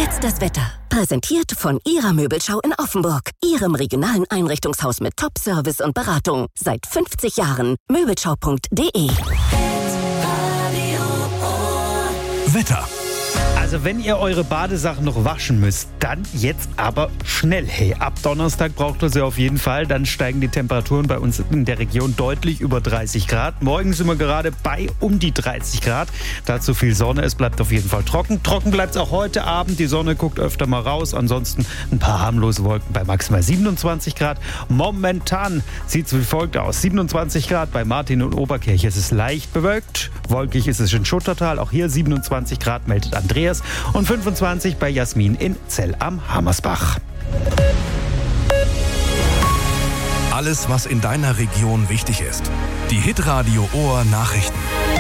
Jetzt das Wetter. Präsentiert von Ihrer Möbelschau in Offenburg. Ihrem regionalen Einrichtungshaus mit Top-Service und Beratung. Seit 50 Jahren. Möbelschau.de. Wetter. Also wenn ihr eure Badesachen noch waschen müsst, dann jetzt aber schnell. Hey, ab Donnerstag braucht ihr sie auf jeden Fall. Dann steigen die Temperaturen bei uns in der Region deutlich über 30 Grad. Morgen sind wir gerade bei um die 30 Grad. Dazu viel Sonne, es bleibt auf jeden Fall trocken. Trocken bleibt es auch heute Abend. Die Sonne guckt öfter mal raus. Ansonsten ein paar harmlose Wolken bei maximal 27 Grad. Momentan sieht es wie folgt aus. 27 Grad bei Martin und Oberkirch. Es ist leicht bewölkt. Wolkig ist es in Schuttertal. Auch hier 27 Grad meldet Andreas. Und 25 bei Jasmin in Zell am Hammersbach. Alles, was in deiner Region wichtig ist. Die Hitradio Ohr Nachrichten.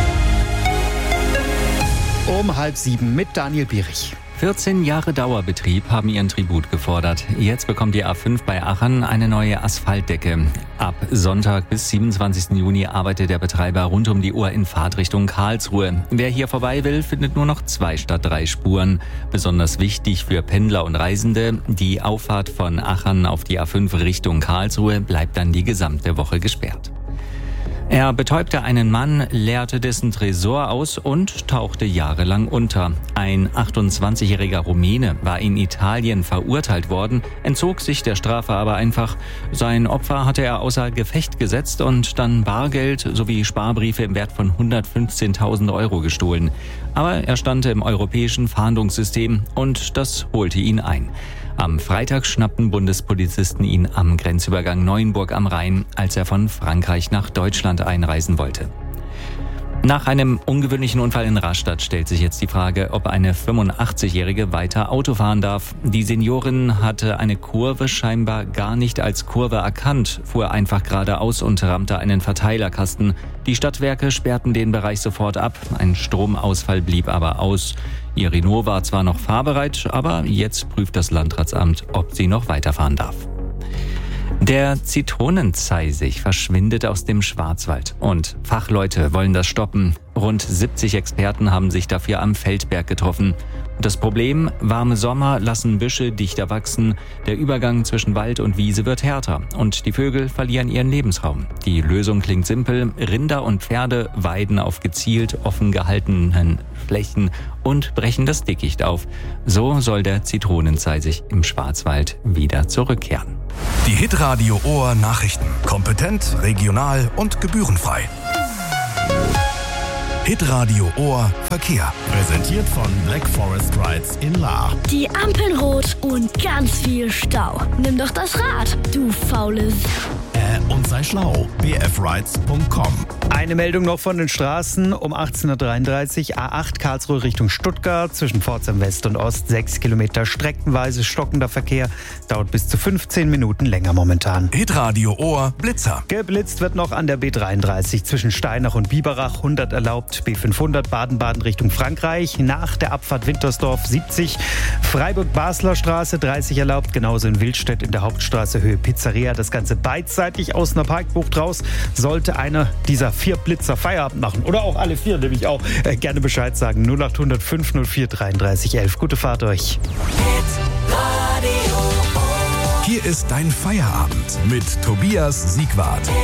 Um 6:30 mit Daniel Bierich. 14 Jahre Dauerbetrieb haben ihren Tribut gefordert. Jetzt bekommt die A5 bei Aachen eine neue Asphaltdecke. Ab Sonntag bis 27. Juni arbeitet der Betreiber rund um die Uhr in Fahrtrichtung Karlsruhe. Wer hier vorbei will, findet nur noch 2 statt 3 Spuren. Besonders wichtig für Pendler und Reisende, die Auffahrt von Aachen auf die A5 Richtung Karlsruhe bleibt dann die gesamte Woche gesperrt. Er betäubte einen Mann, leerte dessen Tresor aus und tauchte jahrelang unter. Ein 28-jähriger Rumäne war in Italien verurteilt worden, entzog sich der Strafe aber einfach. Sein Opfer hatte er außer Gefecht gesetzt und dann Bargeld sowie Sparbriefe im Wert von 115.000 Euro gestohlen. Aber er stand im europäischen Fahndungssystem und das holte ihn ein. Am Freitag schnappten Bundespolizisten ihn am Grenzübergang Neuenburg am Rhein, als er von Frankreich nach Deutschland einreisen wollte. Nach einem ungewöhnlichen Unfall in Rastatt stellt sich jetzt die Frage, ob eine 85-Jährige weiter Auto fahren darf. Die Seniorin hatte eine Kurve scheinbar gar nicht als Kurve erkannt, fuhr einfach geradeaus und rammte einen Verteilerkasten. Die Stadtwerke sperrten den Bereich sofort ab. Ein Stromausfall blieb aber aus. Ihr Renault war zwar noch fahrbereit, aber jetzt prüft das Landratsamt, ob sie noch weiterfahren darf. Der Zitronenzeisig verschwindet aus dem Schwarzwald und Fachleute wollen das stoppen. Rund 70 Experten haben sich dafür am Feldberg getroffen. Das Problem: warme Sommer lassen Büsche dichter wachsen, der Übergang zwischen Wald und Wiese wird härter und die Vögel verlieren ihren Lebensraum. Die Lösung klingt simpel: Rinder und Pferde weiden auf gezielt offen gehaltenen Flächen und brechen das Dickicht auf. So soll der Zitronenzeisig im Schwarzwald wieder zurückkehren. Die Hitradio Ohr Nachrichten. Kompetent, regional und gebührenfrei. Hitradio Ohr Verkehr. Präsentiert von Black Forest Rides in Lahr. Die Ampeln rot und ganz viel Stau. Nimm doch das Rad, du faules. Und sei schlau. bfrides.com. Eine Meldung noch von den Straßen. Um 18.33 Uhr A8 Karlsruhe Richtung Stuttgart. Zwischen Pforzheim West und Ost 6 Kilometer streckenweise stockender Verkehr. Dauert bis zu 15 Minuten länger momentan. Hitradio Ohr Blitzer. Geblitzt wird noch an der B33 zwischen Steinach und Biberach 100 erlaubt. B500 Baden-Baden Richtung Frankreich. Nach der Abfahrt Wintersdorf 70. Freiburg-Basler Straße 30 erlaubt. Genauso in Wildstedt in der Hauptstraße Höhe Pizzeria. Das Ganze beidseitig aus einer Parkbucht raus. Sollte einer dieser 4 Blitzer Feierabend machen oder auch alle 4, nämlich auch, gerne Bescheid sagen. 0800 504 33 11. Gute Fahrt euch. Hier ist dein Feierabend mit Tobias Siegwart.